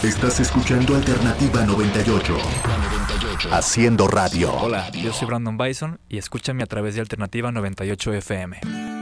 Estás escuchando Alternativa 98. Haciendo radio. Hola, yo soy Brandon Bison y escúchame a través de Alternativa 98 FM.